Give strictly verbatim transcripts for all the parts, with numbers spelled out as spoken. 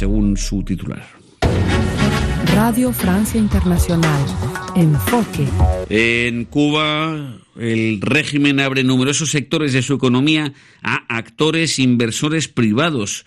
según su titular. Radio Francia Internacional. Enfoque. En Cuba, el régimen abre numerosos sectores de su economía a actores inversores privados,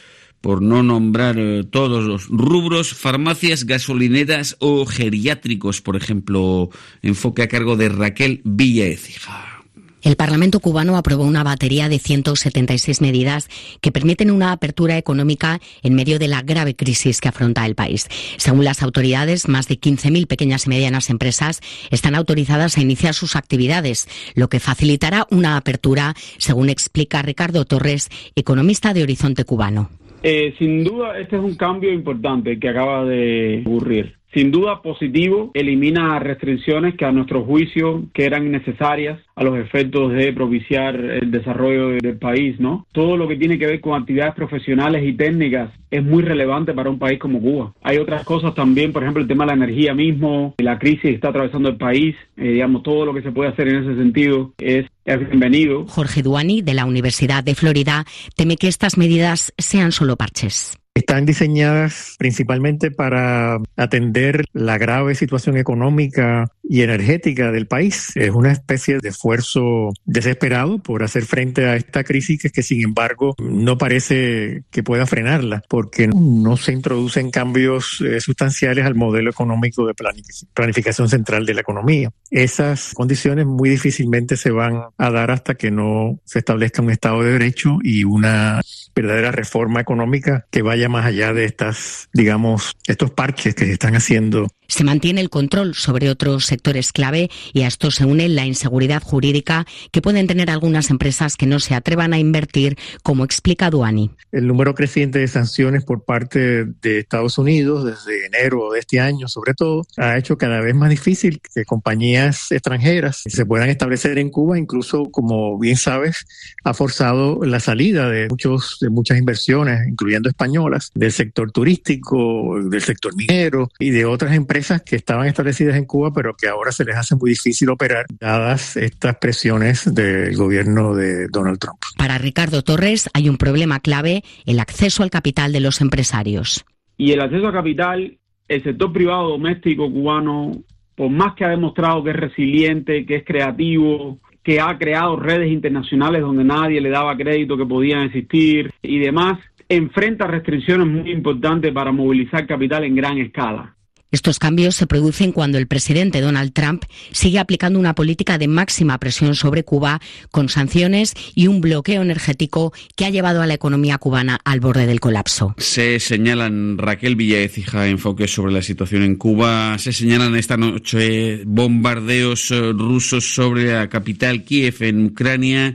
por no nombrar eh, todos los rubros: farmacias, gasolineras o geriátricos, por ejemplo. Enfoque a cargo de Raquel Villaécija. El Parlamento cubano aprobó una batería de ciento setenta y seis medidas que permiten una apertura económica en medio de la grave crisis que afronta el país. Según las autoridades, más de quince mil pequeñas y medianas empresas están autorizadas a iniciar sus actividades, lo que facilitará una apertura, según explica Ricardo Torres, economista de Horizonte Cubano. Eh, sin duda, este es un cambio importante que acaba de ocurrir. Sin duda positivo, elimina restricciones que a nuestro juicio que eran innecesarias a los efectos de propiciar el desarrollo del país, ¿no? Todo lo que tiene que ver con actividades profesionales y técnicas es muy relevante para un país como Cuba. Hay otras cosas también, por ejemplo, el tema de la energía mismo, la crisis que está atravesando el país, eh, digamos, todo lo que se puede hacer en ese sentido es, es bienvenido. Jorge Duani, de la Universidad de Florida, teme que estas medidas sean solo parches. Están diseñadas principalmente para atender la grave situación económica y energética del país. Es una especie de esfuerzo desesperado por hacer frente a esta crisis que, que sin embargo no parece que pueda frenarla, porque no se introducen cambios eh, sustanciales al modelo económico de planific- planificación central de la economía. Esas condiciones muy difícilmente se van a dar hasta que no se establezca un Estado de Derecho y una verdadera reforma económica que vaya más allá de estas, digamos, estos parches que se están haciendo. Se mantiene el control sobre otros sectores clave y a esto se une la inseguridad jurídica que pueden tener algunas empresas que no se atrevan a invertir, como explica Duani. El número creciente de sanciones por parte de Estados Unidos desde enero de este año, sobre todo, ha hecho cada vez más difícil que compañías extranjeras se puedan establecer en Cuba. Incluso, como bien sabes, ha forzado la salida de muchos de muchas inversiones, incluyendo españolas, del sector turístico, del sector minero y de otras empresas que estaban establecidas en Cuba, pero que ahora se les hace muy difícil operar, dadas estas presiones del gobierno de Donald Trump. Para Ricardo Torres hay un problema clave: el acceso al capital de los empresarios. Y el acceso a capital, el sector privado doméstico cubano, por más que ha demostrado que es resiliente, que es creativo, que ha creado redes internacionales donde nadie le daba crédito que podían existir y demás, enfrenta restricciones muy importantes para movilizar capital en gran escala. Estos cambios se producen cuando el presidente Donald Trump sigue aplicando una política de máxima presión sobre Cuba, con sanciones y un bloqueo energético que ha llevado a la economía cubana al borde del colapso. Se señalan, Raquel Villaécija, enfoques sobre la situación en Cuba. Se señalan esta noche bombardeos rusos sobre la capital Kiev en Ucrania.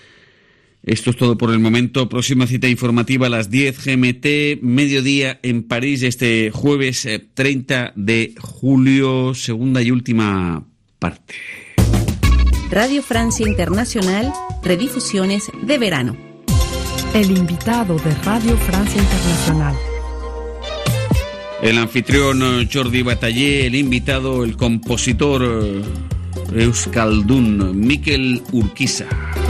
Esto es todo por el momento. Próxima cita informativa a las diez G M T, mediodía en París, este jueves treinta de julio, segunda y última parte. Radio Francia Internacional, redifusiones de verano. El invitado de Radio Francia Internacional. El anfitrión Jordi Batallé, el invitado, el compositor euskaldun Mikel Urquiza.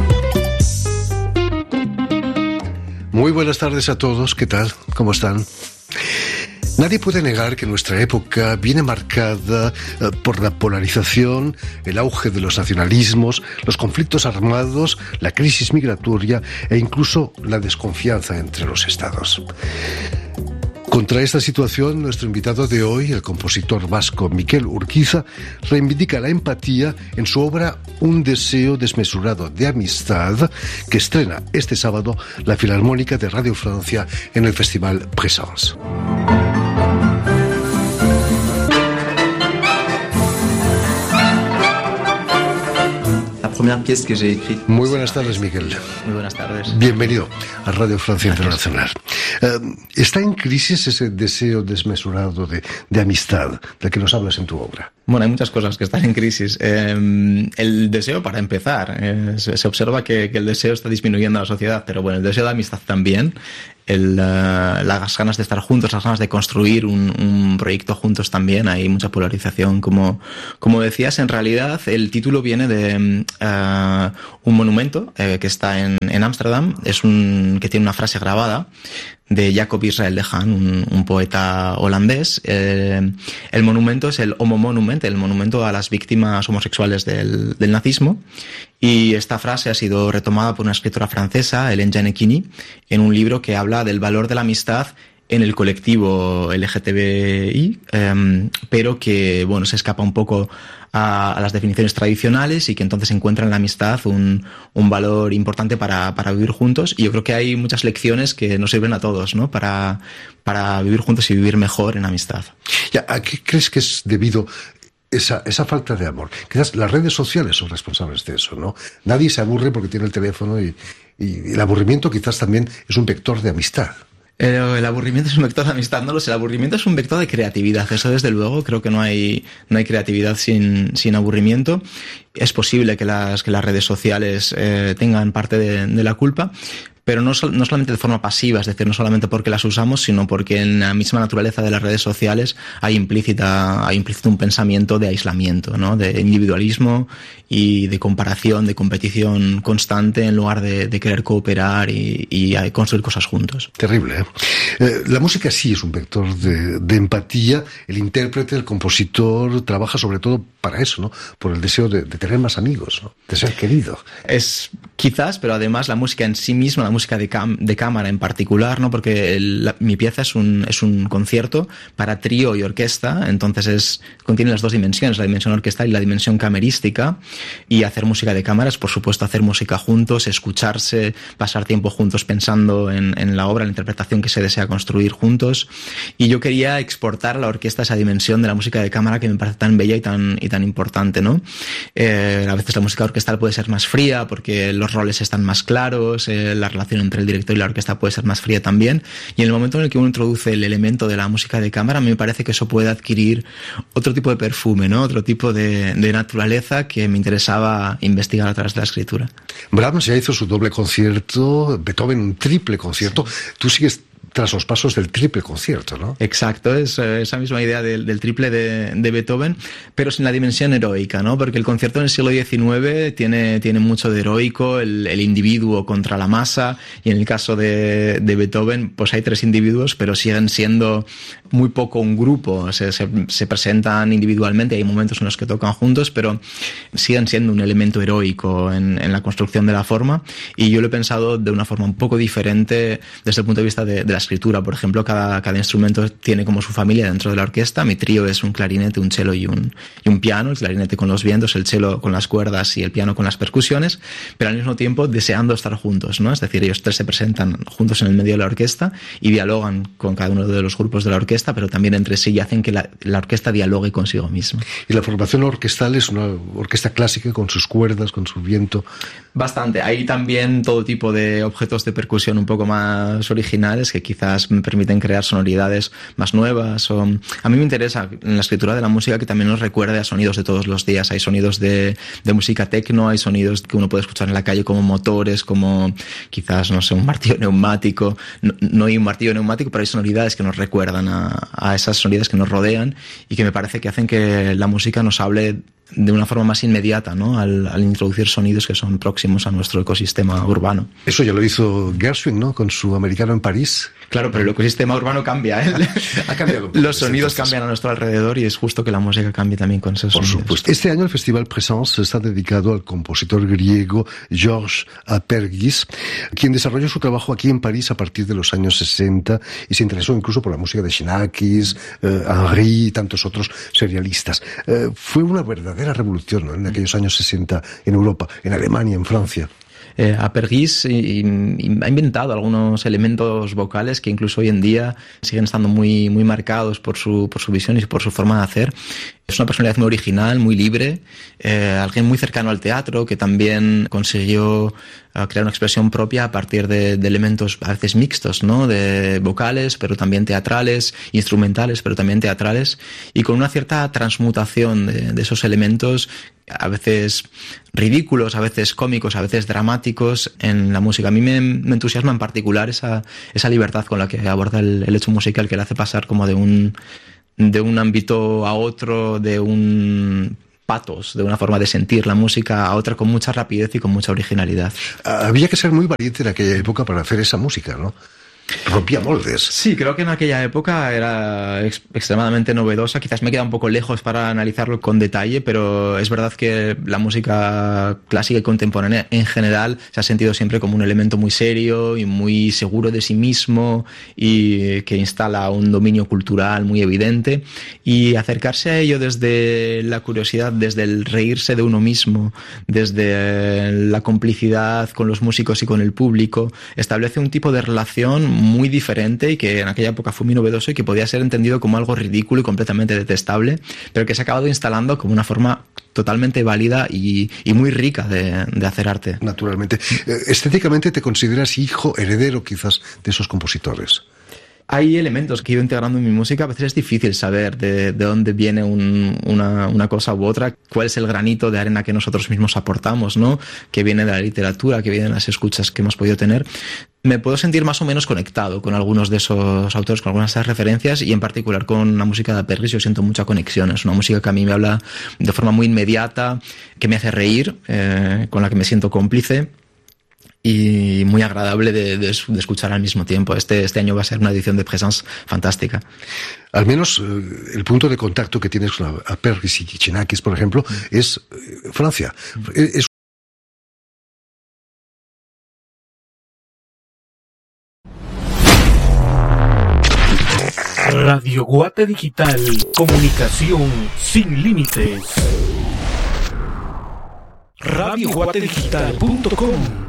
Muy buenas tardes a todos, ¿qué tal? ¿Cómo están? Nadie puede negar que nuestra época viene marcada eh, por la polarización, el auge de los nacionalismos, los conflictos armados, la crisis migratoria e incluso la desconfianza entre los estados. Contra esta situación, nuestro invitado de hoy, el compositor vasco Mikel Urquiza, reivindica la empatía en su obra Un deseo desmesurado de amistad, que estrena este sábado la Filarmónica de Radio Francia en el Festival Présence. Muy buenas tardes, Miguel. Muy buenas tardes. Bienvenido a Radio Francia Internacional. Uh, ¿Está en crisis ese deseo desmesurado de, de amistad del que nos hablas en tu obra? Bueno, hay muchas cosas que están en crisis. Eh, el deseo, para empezar, eh, se, se observa que, que el deseo está disminuyendo en la sociedad, pero bueno, el deseo de amistad también. El, uh, las ganas de estar juntos, las ganas de construir un, un proyecto juntos también. Hay mucha polarización. Como, como decías, en realidad el título viene de uh, un monumento eh, que está en Ámsterdam. Es un que tiene una frase grabada de Jacob Israel de Haan, un, un poeta holandés. Eh, el monumento es el Homo Monument, el monumento a las víctimas homosexuales del, del nazismo. Y esta frase ha sido retomada por una escritora francesa, Hélène Gianecchini, en un libro que habla del valor de la amistad en el colectivo L G T B I, eh, pero que bueno se escapa un poco a, a las definiciones tradicionales y que entonces encuentra en la amistad un, un valor importante para, para vivir juntos. Y yo creo que hay muchas lecciones que nos sirven a todos, ¿no? Para, para vivir juntos y vivir mejor en amistad. Ya, ¿a qué crees que es debido esa, esa falta de amor? Quizás las redes sociales son responsables de eso, ¿no? Nadie se aburre porque tiene el teléfono y, y el aburrimiento quizás también es un vector de amistad. El, el aburrimiento es un vector de amistad, no lo sé, el aburrimiento es un vector de creatividad, eso desde luego, creo que no hay, no hay creatividad sin, sin aburrimiento. Es posible que las, que las redes sociales eh, tengan parte de, de la culpa, pero no, no solamente de forma pasiva, es decir, no solamente porque las usamos, sino porque en la misma naturaleza de las redes sociales hay implícita, hay implícito un pensamiento de aislamiento, ¿no? De individualismo y de comparación, de competición constante en lugar de, de querer cooperar y, y construir cosas juntos. Terrible, ¿eh? Eh, la música sí es un vector de, de empatía. El intérprete, el compositor, trabaja sobre todo para eso, ¿no? Por el deseo de, de tener más amigos, ¿no? De ser querido. Es quizás, pero además la música en sí misma, la música de, cam de cámara en particular, ¿no? Porque el, la, mi pieza es un, es un concierto para trío y orquesta, entonces es, contiene las dos dimensiones, la dimensión orquestal y la dimensión camerística. Y hacer música de cámara es, por supuesto, hacer música juntos, escucharse, pasar tiempo juntos pensando en, en la obra, en la interpretación que se desea construir juntos. Y yo quería exportar a la orquesta esa dimensión de la música de cámara que me parece tan bella y tan, y tan importante, ¿no? Eh, a veces la música orquestal puede ser más fría porque los roles están más claros, eh, la relación entre el director y la orquesta puede ser más fría también. Y en el momento en el que uno introduce el elemento de la música de cámara, a mí me parece que eso puede adquirir otro tipo de perfume, ¿no? Otro tipo de, de naturaleza que me interesaba investigar a través de la escritura. Brahms ya hizo su doble concierto, Beethoven un triple concierto. Sí. Tú sigues tras los pasos del triple concierto, ¿no? Exacto, es esa misma idea del, del triple de, de Beethoven, pero sin la dimensión heroica, ¿no? Porque el concierto en el siglo diecinueve tiene, tiene mucho de heroico, el, el individuo contra la masa, y en el caso de, de Beethoven, pues hay tres individuos, pero siguen siendo muy poco un grupo, se, se, se presentan individualmente, hay momentos en los que tocan juntos, pero siguen siendo un elemento heroico en, en la construcción de la forma, y yo lo he pensado de una forma un poco diferente desde el punto de vista de, de la escritura. Por ejemplo, cada, cada instrumento tiene como su familia dentro de la orquesta. Mi trío es un clarinete, un cello y un, y un piano, el clarinete con los vientos, el cello con las cuerdas y el piano con las percusiones, pero al mismo tiempo deseando estar juntos, ¿no? Es decir, ellos tres se presentan juntos en el medio de la orquesta y dialogan con cada uno de los grupos de la orquesta, pero también entre sí, y hacen que la, la orquesta dialogue consigo misma. ¿Y la formación orquestal es una orquesta clásica con sus cuerdas, con su viento? Bastante. Hay también todo tipo de objetos de percusión un poco más originales que quizás me permiten crear sonoridades más nuevas. O... A mí me interesa en la escritura de la música que también nos recuerde a sonidos de todos los días. Hay sonidos de, de música tecno, hay sonidos que uno puede escuchar en la calle como motores, como quizás, no sé, un martillo neumático. No, no hay un martillo neumático, pero hay sonoridades que nos recuerdan a, a esas sonoridades que nos rodean y que me parece que hacen que la música nos hable de una forma más inmediata, ¿no? Al, al introducir sonidos que son próximos a nuestro ecosistema urbano. Eso ya lo hizo Gershwin, ¿no? Con su Americano en París. Claro, pero el ecosistema urbano cambia, ¿eh? Ha cambiado. Los sonidos cambian a nuestro alrededor y es justo que la música cambie también con esos Por sonidos. supuesto. Este año el Festival Présence está dedicado al compositor griego Georges Apergis, quien desarrolló su trabajo aquí en París a partir de los años sesenta y se interesó incluso por la música de Xenakis, eh, Henry y tantos otros serialistas. Eh, fue una verdadera revolución, ¿no? En aquellos años sesenta en Europa, en Alemania, en Francia. Eh, Apergis y, y ha inventado algunos elementos vocales que incluso hoy en día siguen estando muy, muy marcados por su, por su visión y por su forma de hacer. Es una personalidad muy original, muy libre, eh, alguien muy cercano al teatro que también consiguió uh, crear una expresión propia a partir de, de elementos a veces mixtos, ¿no? De vocales, pero también teatrales, instrumentales, pero también teatrales, y con una cierta transmutación de, de esos elementos, a veces ridículos, a veces cómicos, a veces dramáticos en la música. A mí me, me entusiasma en particular esa, esa libertad con la que aborda el, el hecho musical, que le hace pasar como de un de un ámbito a otro, de un patos, de una forma de sentir la música a otra con mucha rapidez y con mucha originalidad. Había que ser muy valiente en aquella época para hacer esa música, ¿no? rompía moldes. Sí, creo que en aquella época era ex- extremadamente novedosa. Quizás me queda un poco lejos para analizarlo con detalle, pero es verdad que la música clásica y contemporánea en general se ha sentido siempre como un elemento muy serio y muy seguro de sí mismo y que instala un dominio cultural muy evidente. Y acercarse a ello desde la curiosidad, desde el reírse de uno mismo, desde la complicidad con los músicos y con el público, establece un tipo de relación muy diferente y que en aquella época fue muy novedoso y que podía ser entendido como algo ridículo y completamente detestable, pero que se ha acabado instalando como una forma totalmente válida y, y muy rica de, de hacer arte. Naturalmente. Estéticamente, ¿te consideras hijo, heredero quizás de esos compositores? Hay elementos que he ido integrando en mi música. A veces es difícil saber de, de dónde viene un, una, una cosa u otra, cuál es el granito de arena que nosotros mismos aportamos, ¿no? Que viene de la literatura, que viene de las escuchas que hemos podido tener. Me puedo sentir más o menos conectado con algunos de esos autores, con algunas de esas referencias, y en particular con la música de Perris yo siento mucha conexión. Es una música que a mí me habla de forma muy inmediata, que me hace reír, eh, con la que me siento cómplice, y muy agradable de, de, de escuchar al mismo tiempo. Este, este año va a ser una edición de Présence fantástica. Al menos eh, el punto de contacto que tienes con Perris y Xenakis, por ejemplo, es eh, Francia. Es Radio Guate Digital, comunicación sin límites. radio guate digital punto com